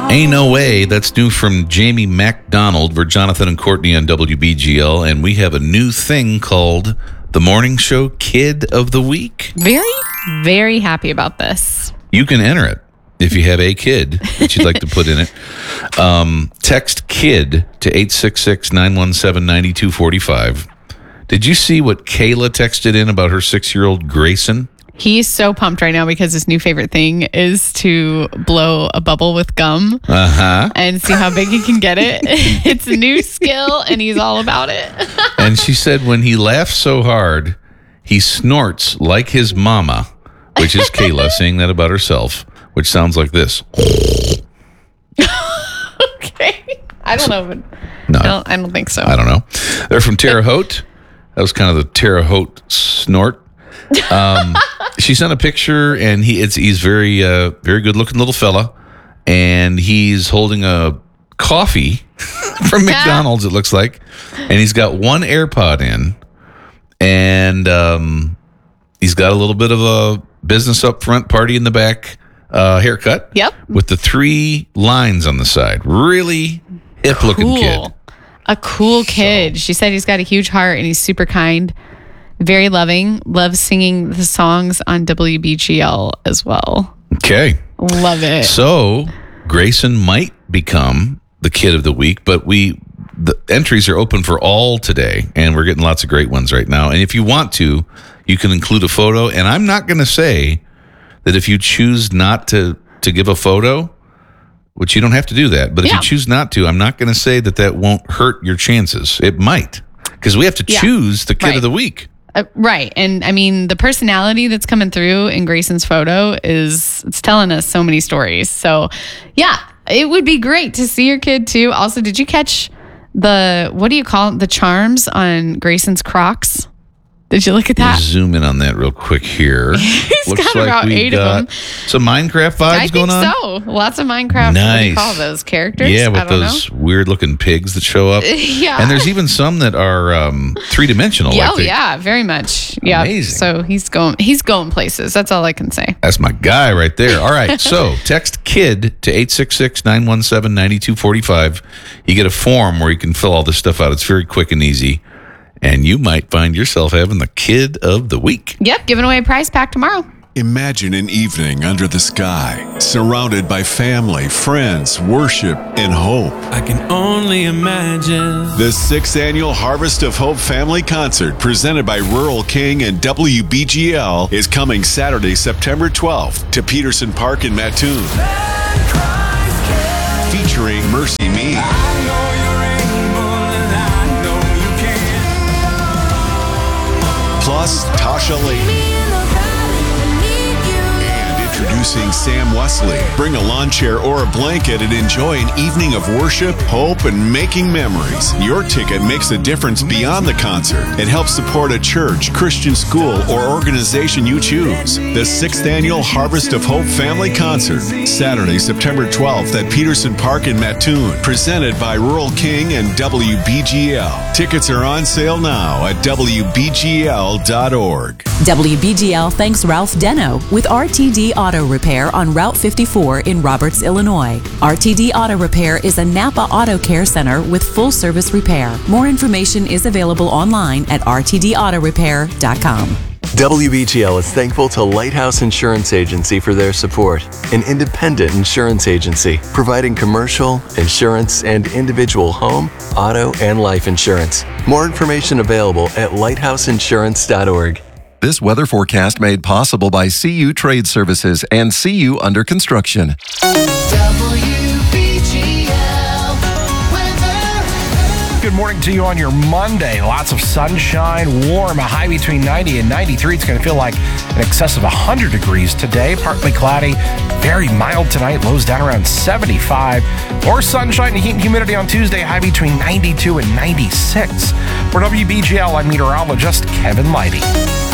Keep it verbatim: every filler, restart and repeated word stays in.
Ain't No Way. That's new from Jamie MacDonald. We're Jonathan and Courtney on W B G L, and we have a new thing called the Morning Show Kid of the Week. Very, very happy about this. You can enter it if you have a kid that you'd like to put in it. Um, text KID to eight six six, nine one seven, nine two four five. Did you see what Kayla texted in about her six-year-old Grayson? He's so pumped right now because his new favorite thing is to blow a bubble with gum uh-huh. and see how big he can get it. It's a new skill, and he's all about it. And she said when he laughs so hard, he snorts like his mama, which is Kayla saying that about herself, which sounds like this. Okay. I don't know. But no, I don't, I don't think so. I don't know. They're from Terre Haute. That was kind of the Terre Haute snort. Um, she sent a picture, and he it's he's very uh, very good looking little fella, and he's holding a coffee from McDonald's. It looks like, and he's got one AirPod in, and um, he's got a little bit of a business up front, party in the back uh, haircut. Yep, with the three lines on the side. Really hip looking cool. kid. A cool kid. So. She said he's got a huge heart and he's super kind. Very loving. Loves singing the songs on W B G L as well. Okay. Love it. So Grayson might become the kid of the week, but we the entries are open for all today, and we're getting lots of great ones right now. And if you want to, you can include a photo. And I'm not going to say that if you choose not to to give a photo, which you don't have to do that, but if yeah. you choose not to, I'm not going to say that that won't hurt your chances. It might, because we have to yeah. choose the kid right. of the week. Uh, right. And I mean, the personality that's coming through in Grayson's photo is, it's telling us so many stories. So yeah, it would be great to see your kid too. Also, did you catch the, what do you call it? The charms on Grayson's Crocs? Did you look at that? Zoom in on that real quick here. He's Looks got like about eight of them. Some Minecraft vibes I going on? think so. Lots of Minecraft. Nice. What do you call those characters? Yeah, I with don't those know. weird looking pigs that show up. Yeah. And there's even some that are um, three dimensional. Yeah, like oh they, yeah, very much. Yeah. Amazing. So he's going he's going places. That's all I can say. That's my guy right there. All right. So text KID to eight six six, nine one seven, nine two four five. You get a form where you can fill all this stuff out. It's very quick and easy. And you might find yourself having the kid of the week. Yep, giving away a prize pack tomorrow. Imagine an evening under the sky, surrounded by family, friends, worship, and hope. I can only imagine. The sixth annual Harvest of Hope Family Concert, presented by Rural King and W B G L, is coming Saturday, September twelfth to Peterson Park in Mattoon. Featuring Mercy Me, plus Tasha Layton. And introducing Sam Wesley. Bring a lawn chair or a blanket and enjoy an evening of worship, hope, and making memories. Your ticket makes a difference beyond the concert. It helps support a church, Christian school, or organization you choose. The sixth annual Harvest of Hope Family Concert, Saturday, September twelfth at Peterson Park in Mattoon, presented by Rural King and W B G L. Tickets are on sale now at W B G L dot org. W B G L thanks Ralph Deno with R T D Auto Repair on Route fifty-four in Roberts, Illinois. R T D Auto Repair is a Napa Auto Care Center with full service repair. More information is available online at R T D auto repair dot com. W B G L is thankful to Lighthouse Insurance Agency for their support, an independent insurance agency providing commercial, insurance, and individual home, auto, and life insurance. More information available at lighthouse insurance dot org. This weather forecast made possible by C U Trade Services and C U Under Construction. Good morning to you on your Monday. Lots of sunshine, warm, a high between ninety and ninety-three. It's going to feel like in excess of one hundred degrees today. Partly cloudy, very mild tonight. Lows down around seventy-five. More sunshine and heat and humidity on Tuesday, high between ninety-two and ninety-six. For W B G L, I'm meteorologist Kevin Leidy.